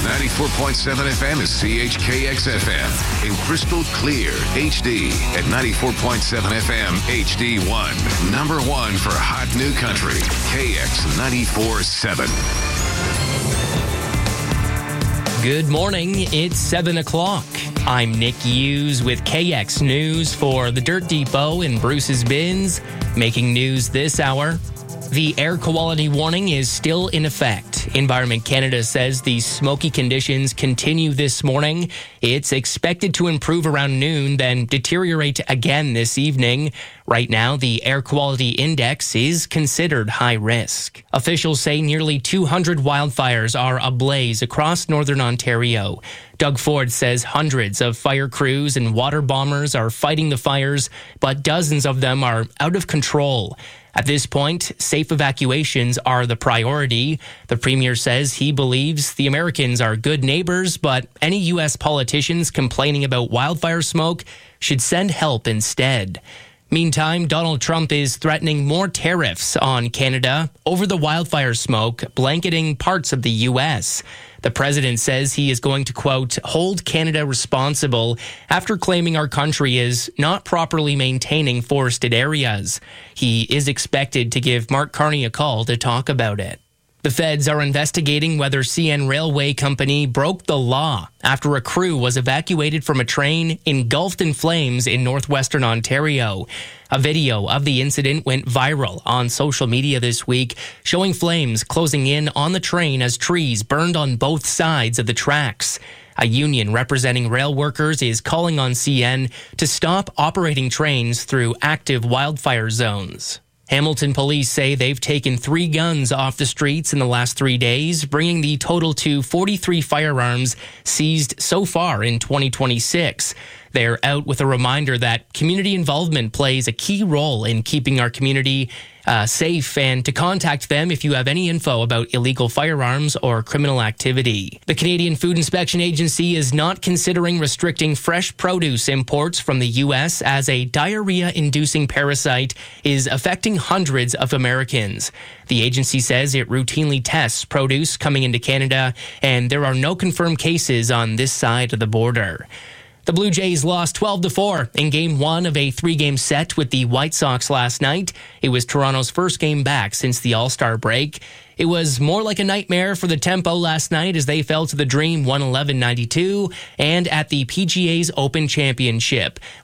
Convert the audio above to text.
94.7 FM is CHKX FM in crystal clear HD at 94.7 FM HD1. Number one for hot new country. KX 94.7. Good morning. It's 7 o'clock. I'm Nick Hughes with KX News for the Dirt Depot in Bruce's Bins. Making news this hour. The air quality warning is still in effect. Environment Canada says the smoky conditions continue this morning. It's expected to improve around noon, then deteriorate again this evening. Right now, the air quality index is considered high risk. Officials say nearly 200 wildfires are ablaze across northern Ontario. Doug Ford says hundreds of fire crews and water bombers are fighting the fires, but dozens of them are out of control. At this point, safe evacuations are the priority. The premier says he believes the Americans are good neighbors, but any U.S. politicians complaining about wildfire smoke should send help instead. Meantime, Donald Trump is threatening more tariffs on Canada over the wildfire smoke blanketing parts of the U.S. The president says he is going to, quote, hold Canada responsible after claiming our country is not properly maintaining forested areas. He is expected to give Mark Carney a call to talk about it. The feds are investigating whether CN Railway Company broke the law after a crew was evacuated from a train engulfed in flames in northwestern Ontario. A video of the incident went viral on social media this week, showing flames closing in on the train as trees burned on both sides of the tracks. A union representing rail workers is calling on CN to stop operating trains through active wildfire zones. Hamilton police say they've taken 3 guns off the streets in the last 3 days, bringing the total to 43 firearms seized so far in 2026. They're out with a reminder that community involvement plays a key role in keeping our community safe, and to contact them if you have any info about illegal firearms or criminal activity. The Canadian Food Inspection Agency is not considering restricting fresh produce imports from the U.S. as a diarrhea-inducing parasite is affecting hundreds of Americans. The agency says it routinely tests produce coming into Canada, and there are no confirmed cases on this side of the border. The Blue Jays lost 12-4 in Game 1 of a 3-game set with the White Sox last night. It was Toronto's first game back since the All-Star break. It was more like a nightmare for the Tempo last night as they fell to the Dream 111-92 and at the PGA's Open Championship.